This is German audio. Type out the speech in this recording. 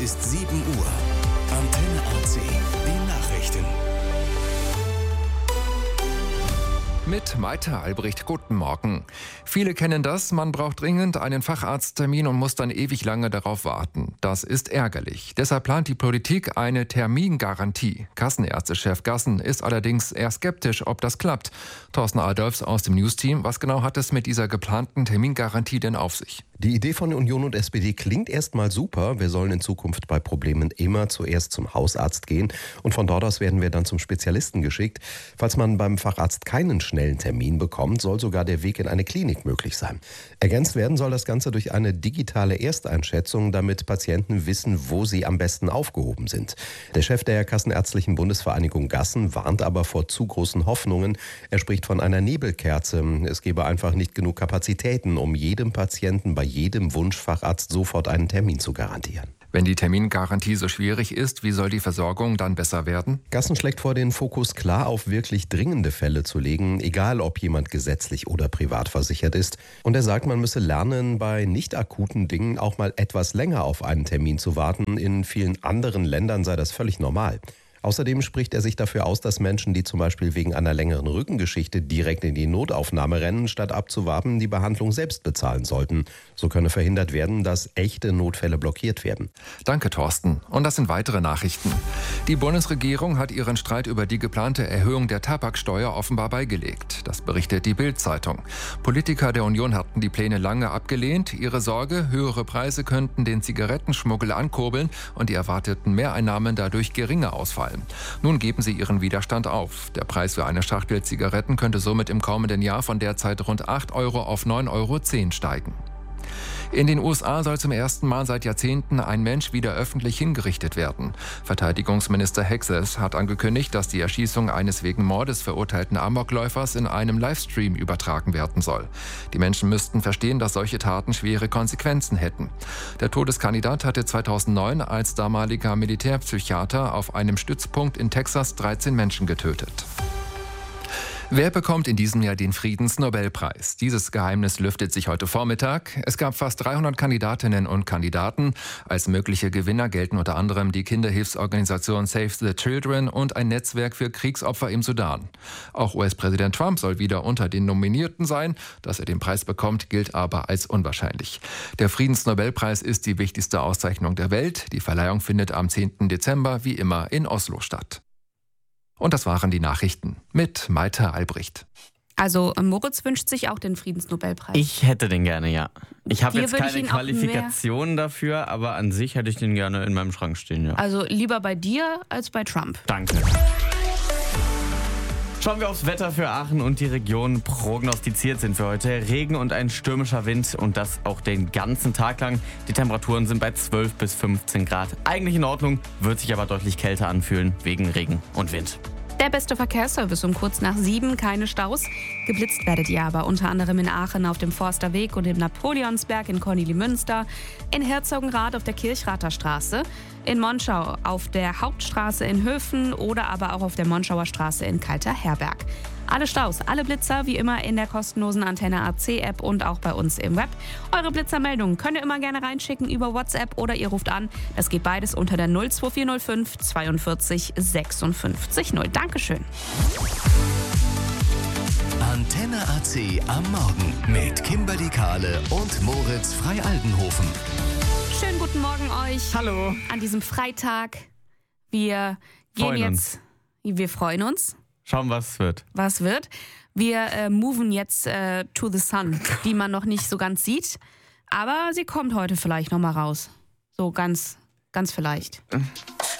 ist 7 Uhr. Antenne AC, die Nachrichten. Mit Maite Albrecht, guten Morgen. Viele kennen das, man braucht dringend einen Facharzttermin und muss dann ewig lange darauf warten. Das ist ärgerlich. Deshalb plant die Politik eine Termingarantie. Kassenärztechef Gassen ist allerdings eher skeptisch, ob das klappt. Thorsten Adolfs aus dem News-Team, was genau hat es mit dieser geplanten Termingarantie denn auf sich? Die Idee von Union und SPD klingt erstmal super. Wir sollen in Zukunft bei Problemen immer zuerst zum Hausarzt gehen und von dort aus werden wir dann zum Spezialisten geschickt. Falls man beim Facharzt keinen schnellen Termin bekommt, soll sogar der Weg in eine Klinik möglich sein. Ergänzt werden soll das Ganze durch eine digitale Ersteinschätzung, damit Patienten wissen, wo sie am besten aufgehoben sind. Der Chef der Kassenärztlichen Bundesvereinigung Gassen warnt aber vor zu großen Hoffnungen. Er spricht von einer Nebelkerze. Es gebe einfach nicht genug Kapazitäten, um jedem Patienten bei jedem Wunschfacharzt sofort einen Termin zu garantieren. Wenn die Termingarantie so schwierig ist, wie soll die Versorgung dann besser werden? Gassen schlägt vor, den Fokus klar auf wirklich dringende Fälle zu legen, egal ob jemand gesetzlich oder privat versichert ist. Und er sagt, man müsse lernen, bei nicht akuten Dingen auch mal etwas länger auf einen Termin zu warten. In vielen anderen Ländern sei das völlig normal. Außerdem spricht er sich dafür aus, dass Menschen, die zum Beispiel wegen einer längeren Rückengeschichte direkt in die Notaufnahme rennen, statt abzuwarten, die Behandlung selbst bezahlen sollten. So könne verhindert werden, dass echte Notfälle blockiert werden. Danke, Thorsten. Und das sind weitere Nachrichten. Die Bundesregierung hat ihren Streit über die geplante Erhöhung der Tabaksteuer offenbar beigelegt. Das berichtet die Bild-Zeitung. Politiker der Union hatten die Pläne lange abgelehnt. Ihre Sorge, höhere Preise könnten den Zigarettenschmuggel ankurbeln und die erwarteten Mehreinnahmen dadurch geringer ausfallen. Nun geben sie ihren Widerstand auf. Der Preis für eine Schachtel Zigaretten könnte somit im kommenden Jahr von derzeit rund 8 Euro auf 9,10 Euro steigen. In den USA soll zum ersten Mal seit Jahrzehnten ein Mensch wieder öffentlich hingerichtet werden. Verteidigungsminister Hexes hat angekündigt, dass die Erschießung eines wegen Mordes verurteilten Amokläufers in einem Livestream übertragen werden soll. Die Menschen müssten verstehen, dass solche Taten schwere Konsequenzen hätten. Der Todeskandidat hatte 2009 als damaliger Militärpsychiater auf einem Stützpunkt in Texas 13 Menschen getötet. Wer bekommt in diesem Jahr den Friedensnobelpreis? Dieses Geheimnis lüftet sich heute Vormittag. Es gab fast 300 Kandidatinnen und Kandidaten. Als mögliche Gewinner gelten unter anderem die Kinderhilfsorganisation Save the Children und ein Netzwerk für Kriegsopfer im Sudan. Auch US-Präsident Trump soll wieder unter den Nominierten sein. Dass er den Preis bekommt, gilt aber als unwahrscheinlich. Der Friedensnobelpreis ist die wichtigste Auszeichnung der Welt. Die Verleihung findet am 10. Dezember wie immer in Oslo statt. Und das waren die Nachrichten mit Maite Albrecht. Also Moritz wünscht sich auch den Friedensnobelpreis. Ich hätte den gerne, ja. Ich habe jetzt keine Qualifikationen dafür, aber an sich hätte ich den gerne in meinem Schrank stehen, ja. Also lieber bei dir als bei Trump. Danke. Schauen wir aufs Wetter für Aachen und die Region. Prognostiziert sind für heute Regen und ein stürmischer Wind und das auch den ganzen Tag lang. Die Temperaturen sind bei 12 bis 15 Grad. Eigentlich in Ordnung, wird sich aber deutlich kälter anfühlen wegen Regen und Wind. Der beste Verkehrsservice um kurz nach 7, keine Staus. Geblitzt werdet ihr aber unter anderem in Aachen auf dem Forsterweg und im Napoleonsberg in Kornelimünster, in Herzogenrath auf der Kirchrather Straße, in Monschau auf der Hauptstraße in Höfen oder aber auch auf der Monschauer Straße in Kalter-Herberg. Alle Staus, alle Blitzer wie immer in der kostenlosen Antenne AC App und auch bei uns im Web. Eure Blitzermeldungen könnt ihr immer gerne reinschicken über WhatsApp oder ihr ruft an. Das geht beides unter der 02405 42 56 0. Dankeschön. Antenne AC am Morgen mit Kimberly Kahle und Moritz Frei-Aldenhofen. Schönen guten Morgen euch. Hallo. An diesem Freitag. Wir freuen uns. Schauen, was wird. Was wird. Wir moven jetzt to the sun, die man noch nicht so ganz sieht. Aber sie kommt heute vielleicht noch mal raus. So ganz vielleicht.